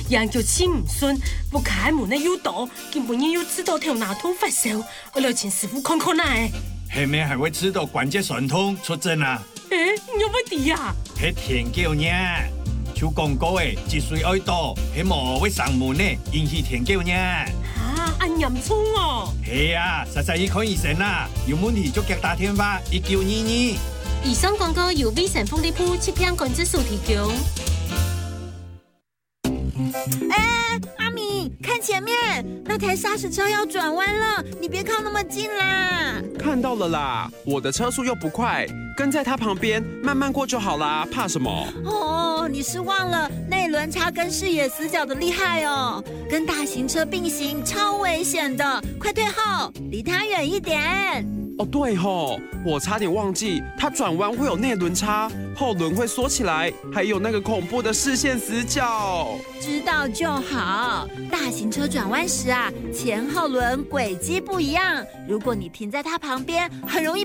人就气唔顺，不开门的有毒，根本又知道头脑痛发烧，我来请师傅看看来。 下面还会知道关节酸痛出症啊？ 有乜事啊？ 係田叫呢？像廣告嘅積水愛多，係無會上門呢，引起田叫呢。 咁嚴重哦！ 係啊，實際去看醫生啦，有問題就急打電話1922。 以上廣告由威神風力鋪7天管制署提供。 阿米，看前面，那台砂石车要转弯了，你别靠那么近啦。 看到了啦，我的车速又不快，跟在他旁边慢慢过就好啦，怕什么？ 哦，你是忘了内轮差跟视野死角的厉害哦，跟大型车并行超危险的，快退后，离他远一点。 哦，对吼，我差点忘记，它转弯会有内轮差，后轮会缩起来，还有那个恐怖的视线死角。 知道就好。大型车转弯时啊，前后轮轨迹不一样，如果你停在它旁边，很容易